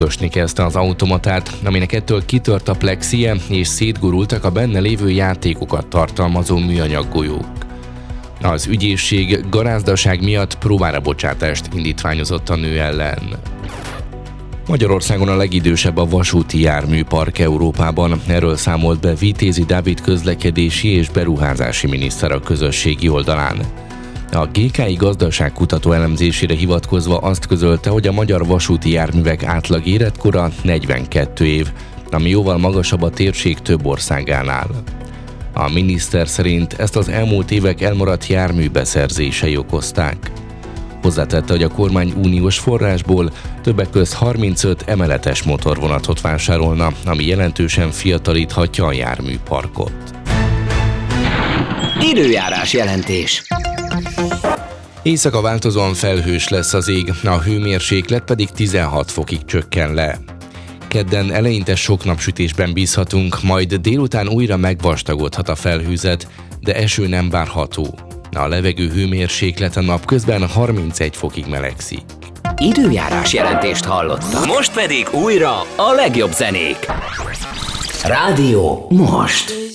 Ösni kezdte az automatát, aminek ettől kitört a plexie, és szétgurultak a benne lévő játékokat tartalmazó műanyag golyók. Az ügyészség garázdaság miatt próbára bocsátást indítványozott a nő ellen. Magyarországon a legidősebb a vasúti járműpark Európában. Erről számolt be Vitézi Dávid közlekedési és beruházási miniszter a közösségi oldalán. A GKI gazdaságkutató elemzésére hivatkozva azt közölte, hogy a magyar vasúti járművek átlag életkora 42 év, ami jóval magasabb a térség több országánál. A miniszter szerint ezt az elmúlt évek elmaradt járműbeszerzései okozták. Hozzátette, hogy a kormány uniós forrásból többek közt 35 emeletes motorvonatot vásárolna, ami jelentősen fiatalíthatja a járműparkot. Időjárás jelentés. Éjszaka változóan felhős lesz az ég, a hőmérséklet pedig 16 fokig csökken le. Kedden eleinte sok napsütésben bízhatunk, majd délután újra megvastagodhat a felhőzet, de eső nem várható. A levegő hőmérséklete napközben 31 fokig melegszik. Időjárás jelentést hallottak. Most pedig újra a legjobb zenék. Rádió most.